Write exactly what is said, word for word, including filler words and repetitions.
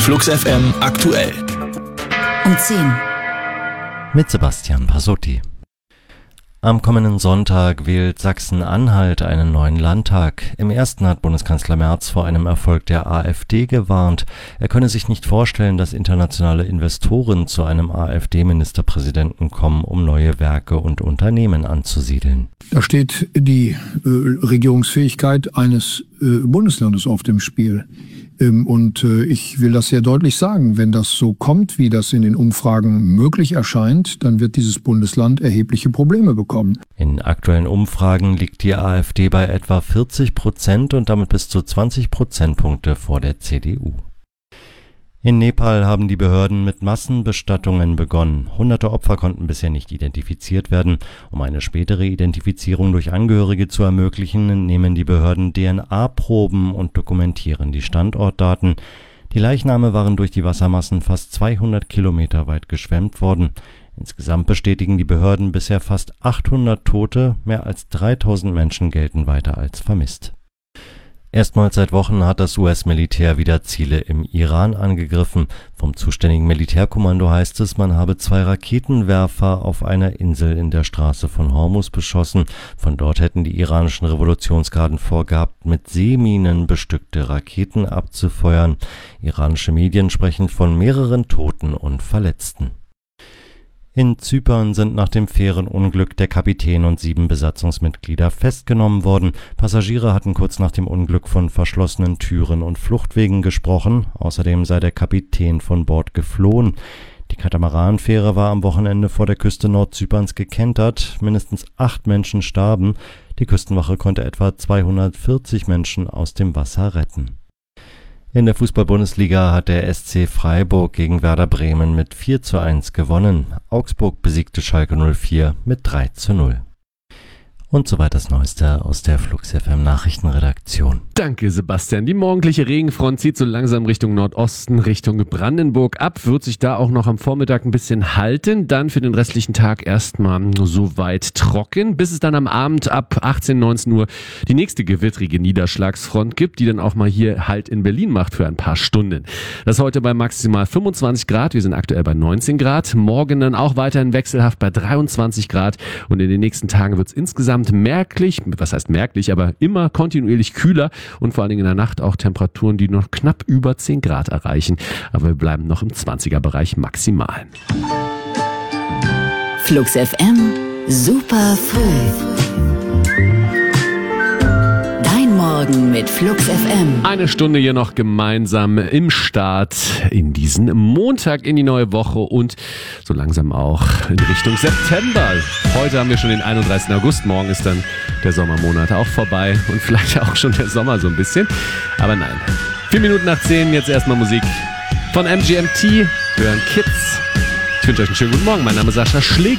Flux F M aktuell. Um zehn. Mit Sebastian Pasotti. Am kommenden Sonntag wählt Sachsen-Anhalt einen neuen Landtag. Im ersten hat Bundeskanzler Merz vor einem Erfolg der AfD gewarnt. Er könne sich nicht vorstellen, dass internationale Investoren zu einem AfD-Ministerpräsidenten kommen, um neue Werke und Unternehmen anzusiedeln. Da steht die äh, Regierungsfähigkeit eines äh, Bundeslandes auf dem Spiel. Ähm, und äh, ich will das sehr deutlich sagen, wenn das so kommt, wie das in den Umfragen möglich erscheint, dann wird dieses Bundesland erhebliche Probleme bekommen. In aktuellen Umfragen liegt die AfD bei etwa vierzig Prozent und damit bis zu zwanzig Prozentpunkte vor der C D U. In Nepal haben die Behörden mit Massenbestattungen begonnen. Hunderte Opfer konnten bisher nicht identifiziert werden. Um eine spätere Identifizierung durch Angehörige zu ermöglichen, nehmen die Behörden D N A-Proben und dokumentieren die Standortdaten. Die Leichname waren durch die Wassermassen fast zweihundert Kilometer weit geschwemmt worden. Insgesamt bestätigen die Behörden bisher fast achthundert Tote, mehr als dreitausend Menschen gelten weiter als vermisst. Erstmals seit Wochen hat das U S-Militär wieder Ziele im Iran angegriffen. Vom zuständigen Militärkommando heißt es, man habe zwei Raketenwerfer auf einer Insel in der Straße von Hormuz beschossen. Von dort hätten die iranischen Revolutionsgarden vorgehabt, mit Seeminen bestückte Raketen abzufeuern. Iranische Medien sprechen von mehreren Toten und Verletzten. In Zypern sind nach dem Fährenunglück der Kapitän und sieben Besatzungsmitglieder festgenommen worden. Passagiere hatten kurz nach dem Unglück von verschlossenen Türen und Fluchtwegen gesprochen. Außerdem sei der Kapitän von Bord geflohen. Die Katamaranfähre war am Wochenende vor der Küste Nordzyperns gekentert. Mindestens acht Menschen starben. Die Küstenwache konnte etwa zweihundertvierzig Menschen aus dem Wasser retten. In der Fußball-Bundesliga hat der S C Freiburg gegen Werder Bremen mit vier zu eins gewonnen. Augsburg besiegte Schalke null vier mit drei zu null. Und soweit das Neueste aus der Flux F M Nachrichtenredaktion. Danke, Sebastian. Die morgendliche Regenfront zieht so langsam Richtung Nordosten, Richtung Brandenburg ab. Wird sich da auch noch am Vormittag ein bisschen halten. Dann für den restlichen Tag erstmal soweit trocken, bis es dann am Abend ab achtzehn, neunzehn Uhr die nächste gewittrige Niederschlagsfront gibt, die dann auch mal hier Halt in Berlin macht für ein paar Stunden. Das heute bei maximal fünfundzwanzig Grad. Wir sind aktuell bei neunzehn Grad. Morgen dann auch weiterhin wechselhaft bei dreiundzwanzig Grad. Und in den nächsten Tagen wird es insgesamt merklich, was heißt merklich, aber immer kontinuierlich kühler und vor allen Dingen in der Nacht auch Temperaturen, die noch knapp über zehn Grad erreichen. Aber wir bleiben noch im zwanziger-Bereich maximal. Flux F M, super früh. Morgen mit Flux F M. Eine Stunde hier noch gemeinsam im Start in diesen Montag in die neue Woche und so langsam auch in Richtung September. Heute haben wir schon den einunddreißigsten August, morgen ist dann der Sommermonat auch vorbei und vielleicht auch schon der Sommer so ein bisschen. Aber nein, vier Minuten nach zehn, jetzt erstmal Musik von M G M T, hören Kids. Ich wünsche euch einen schönen guten Morgen, mein Name ist Sascha Schläger.